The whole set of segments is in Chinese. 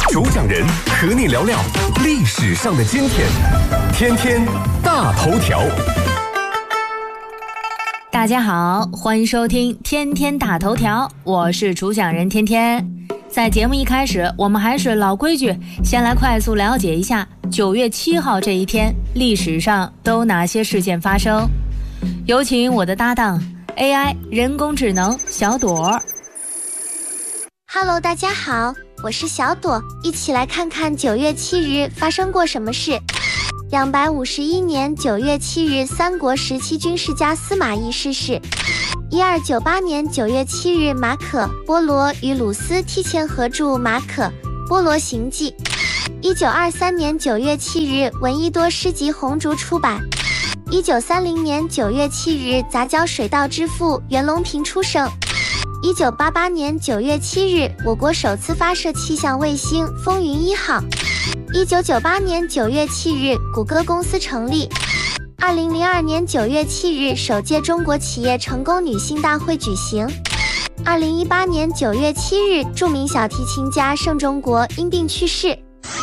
主讲人和你聊聊历史上的今天，天天大头条。 大家好，欢迎收听天天大头条，我是主讲人天天。在节目一开始，我们还是老规矩，先来快速了解一下9月7号这一天历史上都哪些事件发生。有请我的搭档 AI 人工智能小朵。 Hello， 大家好，我是小朵，一起来看看9月7日发生过什么事。251年9月7日，三国时期军事家司马懿逝世。1298年9月7日，马可·波罗与鲁斯提前合著《马可·波罗行记》。1923年9月7日，闻一多诗集红烛出版。1930年9月7日，杂交水稻之父袁隆平出生。1988年9月7日，我国首次发射气象卫星风云1号。1998年9月7日，谷歌公司成立。2002年9月7日，首届中国企业成功女性大会举行。2018年9月7日，著名小提琴家盛中国因病去世。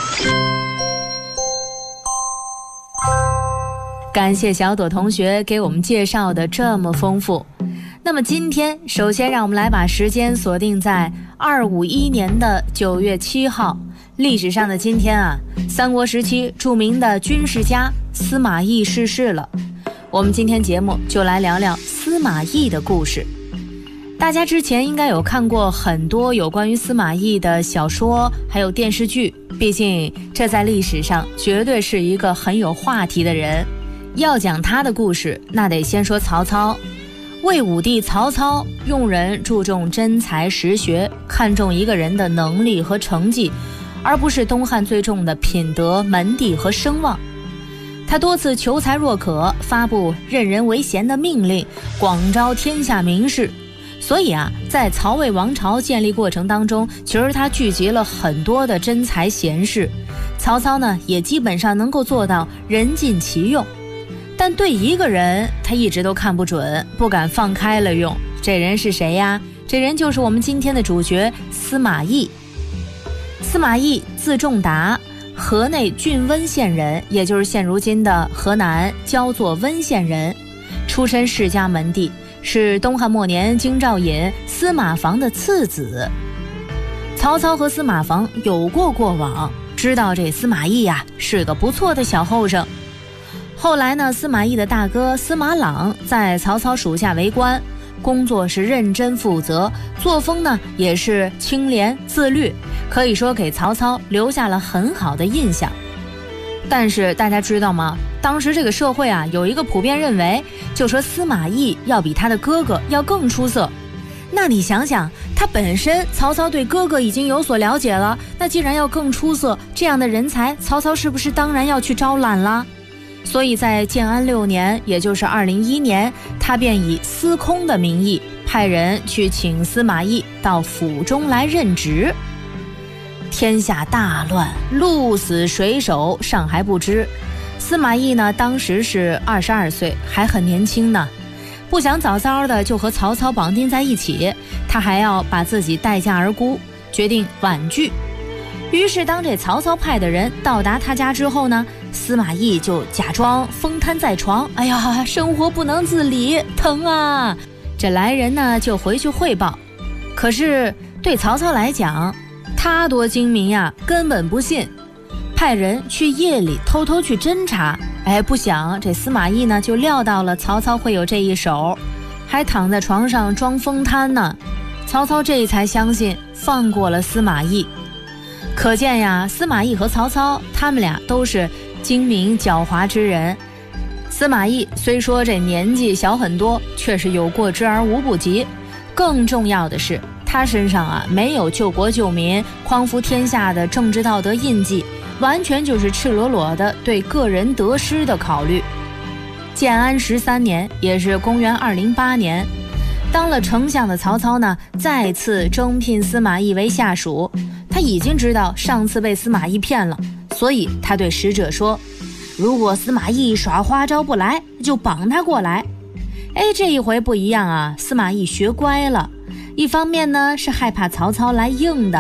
感谢小朵同学给我们介绍的这么丰富。那么今天首先让我们来把时间锁定在251年的9月7号，历史上的今天啊，三国时期著名的军事家司马懿逝世了。我们今天节目就来聊聊司马懿的故事。大家之前应该有看过很多有关于司马懿的小说还有电视剧，毕竟这在历史上绝对是一个很有话题的人。要讲他的故事，那得先说曹操。魏武帝曹操用人注重真才实学，看重一个人的能力和成绩，而不是东汉最重的品德、门第和声望。他多次求才若渴，发布任人唯贤的命令，广招天下名士。所以啊，在曹魏王朝建立过程当中，其实他聚集了很多的真才贤士。曹操呢，也基本上能够做到人尽其用。但对一个人他一直都看不准，不敢放开了用。这人是谁呀？这人就是我们今天的主角司马懿。司马懿字仲达，河内郡温县人，也就是现如今的河南焦作温县人，出身世家门第，是东汉末年京兆尹司马防的次子。曹操和司马防有过过往，知道这司马懿呀是个不错的小后生。后来呢，司马懿的大哥司马朗在曹操属下为官，工作是认真负责，作风呢也是清廉自律，可以说给曹操留下了很好的印象。但是大家知道吗？当时这个社会啊，有一个普遍认为，就说司马懿要比他的哥哥要更出色。那你想想，他本身曹操对哥哥已经有所了解了，那既然要更出色，这样的人才，曹操是不是当然要去招揽了？所以在建安6年，也就是201年，他便以司空的名义派人去请司马懿到府中来任职。天下大乱，鹿死谁手尚还不知。司马懿呢，当时是22岁，还很年轻呢，不想早早的就和曹操绑定在一起，他还要把自己待价而沽，决定婉拒。于是当这曹操派的人到达他家之后呢，司马懿就假装疯瘫在床，哎呀，生活不能自理，疼啊！这来人呢就回去汇报。可是对曹操来讲，他多精明呀，根本不信，派人去夜里偷偷去侦查。不想这司马懿呢就料到了曹操会有这一手，还躺在床上装疯瘫呢。曹操这才相信，放过了司马懿。可见呀，司马懿和曹操他们俩都是精明狡猾之人。司马懿虽说这年纪小很多，却是有过之而无不及。更重要的是，他身上啊没有救国救民、匡扶天下的政治道德印记，完全就是赤裸裸的对个人得失的考虑。建安13年，也是公元208年，当了丞相的曹操呢，再次征聘司马懿为下属。他已经知道上次被司马懿骗了，所以他对使者说，如果司马懿耍花招不来，就绑他过来。这一回不一样啊，司马懿学乖了。一方面呢是害怕曹操来硬的，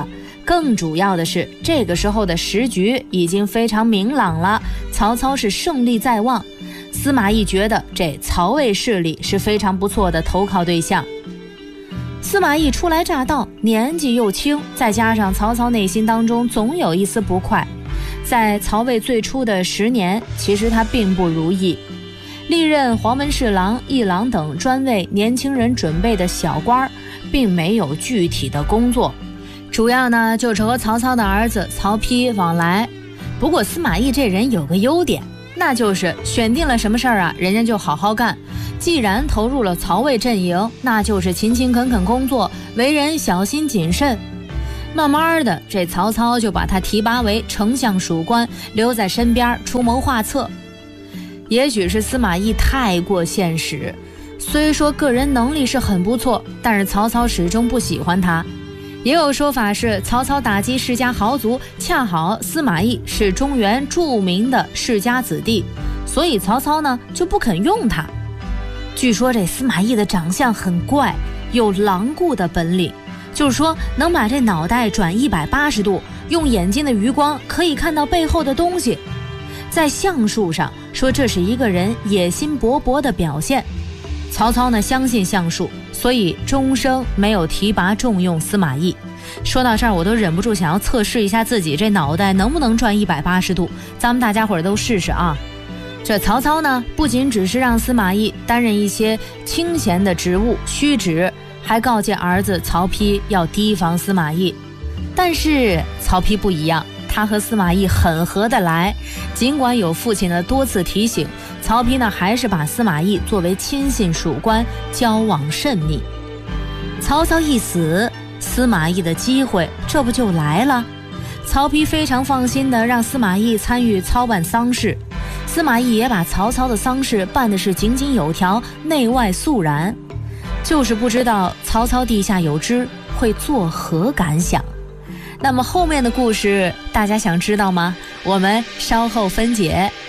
更主要的是，这个时候的时局已经非常明朗了，曹操是胜利在望。司马懿觉得这曹魏势力是非常不错的投靠对象。司马懿初来乍到，年纪又轻，再加上曹操内心当中总有一丝不快。在曹魏最初的10年，其实他并不如意。历任黄门侍郎、议郎等专为年轻人准备的小官，并没有具体的工作，主要呢就是和曹操的儿子曹丕往来。不过司马懿这人有个优点，那就是选定了什么事儿啊，人家就好好干。既然投入了曹魏阵营，那就是勤勤恳恳工作，为人小心谨慎。慢慢的，这曹操就把他提拔为丞相属官，留在身边出谋划策。也许是司马懿太过现实，虽说个人能力是很不错，但是曹操始终不喜欢他。也有说法是曹操打击世家豪族，恰好司马懿是中原著名的世家子弟，所以曹操呢就不肯用他。据说这司马懿的长相很怪，有狼顾的本领，就是说能把这脑袋转180度，用眼睛的余光可以看到背后的东西。在相术上说这是一个人野心勃勃的表现。曹操呢相信相术，所以终生没有提拔重用司马懿。说到这儿，我都忍不住想要测试一下自己这脑袋能不能转180度，咱们大家伙儿都试试啊。这曹操呢不仅只是让司马懿担任一些清闲的职务虚职，还告诫儿子曹丕要提防司马懿。但是曹丕不一样，他和司马懿很合得来，尽管有父亲的多次提醒，曹丕呢还是把司马懿作为亲信属官，交往甚密。曹操一死，司马懿的机会这不就来了。曹丕非常放心地让司马懿参与操办丧事，司马懿也把曹操的丧事办的是井井有条，内外肃然。就是不知道曹操地下有知会作何感想。那么后面的故事大家想知道吗？我们稍后分解。